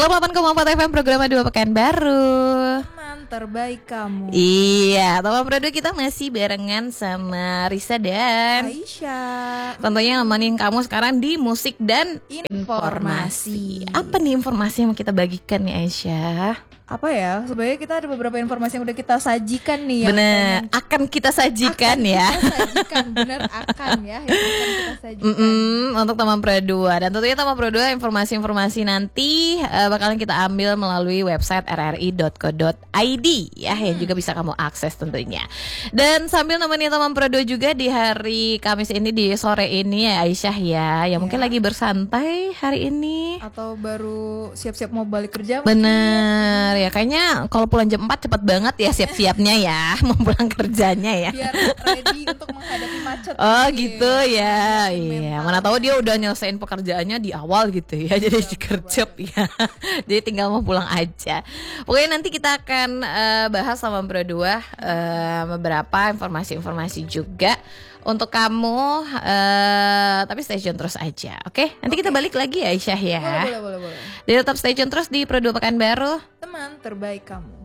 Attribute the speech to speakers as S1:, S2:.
S1: 108,4 FM program Dua Pekanbaru.
S2: Teman terbaik kamu.
S1: Iya, teman Pro 2 kita masih barengan sama Risa dan
S2: Aisyah.
S1: tentunya nemenin kamu sekarang di musik dan
S2: Informasi.
S1: Apa nih informasi yang kita bagikan nih Aisyah?
S2: Apa ya? Sebenarnya kita ada beberapa informasi yang udah kita sajikan nih.
S1: Bener, akan kita sajikan ya.
S2: Kita sajikan, bener akan ya. Yang akan kita sajikan.
S1: Untuk teman Pro 2. Dan tentunya teman Pro 2 informasi-informasi nanti bakalan kita ambil melalui website rri.co.id ya, yang juga bisa kamu akses tentunya. Dan sambil nemenin teman Pro 2 juga di hari Kamis ini, di sore ini ya Aisyah ya, yang mungkin lagi bersantai hari ini.
S2: Atau baru siap-siap mau balik kerja.
S1: Bener ya, kayaknya kalau pulang jam 4 cepet banget ya siap-siapnya ya, mau pulang kerjanya ya.
S2: Biar ready untuk menghadapi macet.
S1: Oh gitu ya. Iya,
S2: mental.
S1: mana tahu dia udah nyelesain pekerjaannya di awal gitu ya. Jadi dikerjep ya. Jadi tinggal mau pulang aja. Pokoknya nanti kita akan bahas sama Pro 2 beberapa informasi-informasi juga untuk kamu, tapi stay tune terus aja. Oke? Nanti kita balik lagi ya Aisyah ya.
S2: Boleh.
S1: Jadi tetap stay tune terus di Pro 2 Pekanbaru.
S2: Teman terbaik kamu.